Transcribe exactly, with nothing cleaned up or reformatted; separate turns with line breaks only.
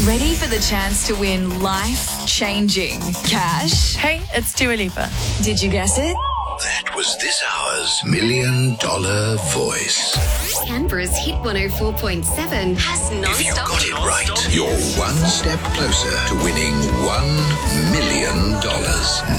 Ready for the chance to win life-changing cash?
Hey, it's Dua Lipa.
Did you guess it?
That was this hour's Million Dollar Voice.
Canberra's Hit one oh four point seven has non-stop.
If you got it right, you're one step closer to winning one million dollars.